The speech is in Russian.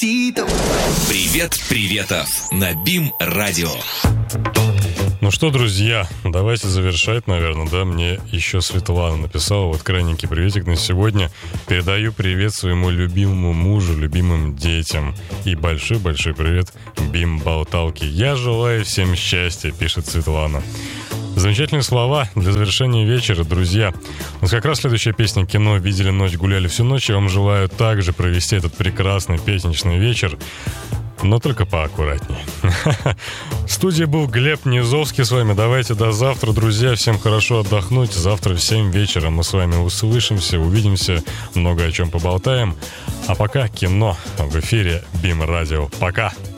Despacito. Привет, приветов на БИМ-радио. Ну что, друзья, давайте завершать, наверное, да? Мне еще Светлана написала, вот крайненький приветик на сегодня. Передаю привет своему любимому мужу, любимым детям. И большой-большой привет БИМ-болталке. Я желаю всем счастья, пишет Светлана. Замечательные слова для завершения вечера, друзья. У нас как раз следующая песня «Кино. Видели ночь, гуляли всю ночь». Я вам желаю также провести этот прекрасный пятничный вечер, но только поаккуратнее. В студии был Глеб Низовский с вами. Давайте до завтра, друзья. Всем хорошо отдохнуть. Завтра в 7 вечера мы с вами услышимся, увидимся, много о чем поболтаем. А пока кино в эфире БИМ-радио. Пока!